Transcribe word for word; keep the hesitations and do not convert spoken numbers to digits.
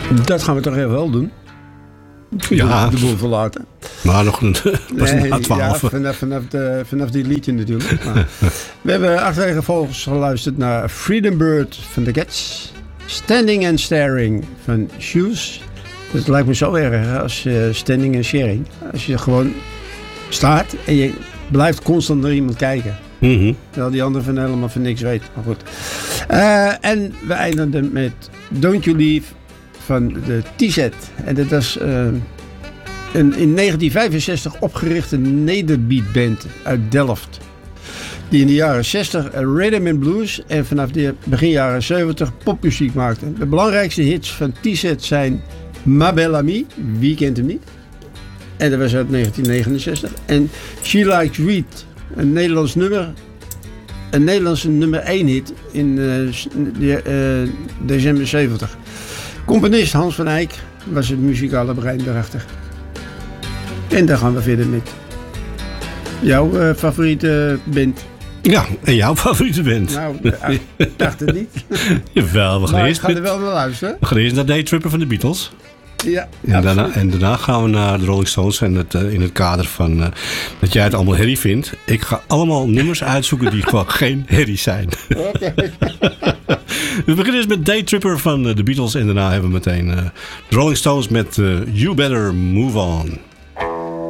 Dat gaan we toch even wel doen. Ja. De boel verlaten. Maar nog een pas nee, na twaalf. Ja, vanaf, vanaf, de, vanaf die liedje natuurlijk. Maar we hebben achtereenvolgens geluisterd naar Freedom Bird van The Cats. Standing and Staring van Shoes. Dat lijkt me zo erg als uh, standing and sharing. Als je gewoon staat en je blijft constant naar iemand kijken. Mm-hmm. Terwijl die ander van helemaal van niks weet. Maar goed. Uh, en we eindigen met Don't You Leave van de T-Set. En dat was uh, een in negentien vijfenzestig opgerichte nederbeatband uit Delft. Die in de jaren zestig rhythm and blues en vanaf de begin jaren zeventig popmuziek maakte. De belangrijkste hits van T-Set zijn Ma Belle Amie, wie kent hem niet? En dat was uit negentien negenenzestig. En She Likes Sweet, een Nederlands nummer. Een Nederlandse nummer één hit in uh, de, uh, december zeventig. Componist Hans van Eyck was het muzikale brein daarachter. En dan gaan we verder met jouw uh, favoriete band. Ja, en jouw favoriete band? Nou, ik dacht het niet. Jawel, we gaan maar eerst ik ga er wel naar luisteren. We gaan eerst naar Daytripper van de Beatles. Ja, en, daarna, en daarna gaan we naar de Rolling Stones en het, uh, in het kader van uh, dat jij het allemaal herrie vindt. Ik ga allemaal nummers uitzoeken die gewoon geen herrie zijn. Oké. We beginnen dus met Daytripper van uh, de Beatles en daarna hebben we meteen uh, de Rolling Stones met uh, You Better Move On.